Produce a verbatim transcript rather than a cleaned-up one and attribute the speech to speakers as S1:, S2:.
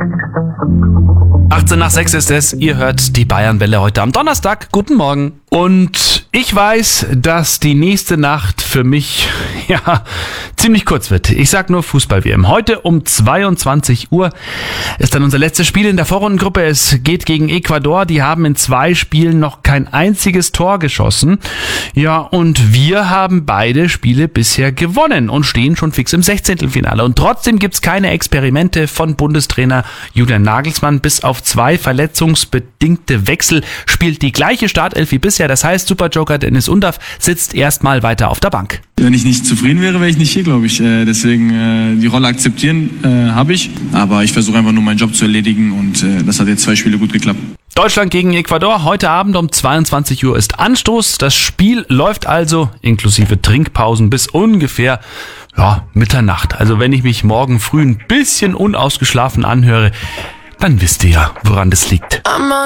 S1: achtzehn nach sechs ist es, ihr hört die Bayernwelle heute am Donnerstag. Guten Morgen. Und ich weiß, dass die nächste Nacht für mich, ja, ziemlich kurz wird. Ich sag nur Fußball-W M. Heute um zweiundzwanzig Uhr ist dann unser letztes Spiel in der Vorrundengruppe. Es geht gegen Ecuador. Die haben in zwei Spielen noch kein einziges Tor geschossen. Ja, und wir haben beide Spiele bisher gewonnen und stehen schon fix im Sechzehntelfinale. Und trotzdem gibt's keine Experimente von Bundestrainer Julian Nagelsmann. Bis auf zwei verletzungsbedingte Wechsel spielt die gleiche Startelf wie bisher. Das heißt, Superjoker Dennis Undaff sitzt erstmal weiter auf der Bank.
S2: Wenn ich nicht zufrieden wäre, wäre ich nicht hier, glaube ich. Äh, deswegen äh, die Rolle akzeptieren äh, habe ich. Aber ich versuche einfach nur meinen Job zu erledigen und äh, das hat jetzt zwei Spiele gut geklappt.
S1: Deutschland gegen Ecuador. Heute Abend um zweiundzwanzig Uhr ist Anstoß. Das Spiel läuft also inklusive Trinkpausen bis ungefähr ja, Mitternacht. Also wenn ich mich morgen früh ein bisschen unausgeschlafen anhöre, dann wisst ihr ja, woran das liegt.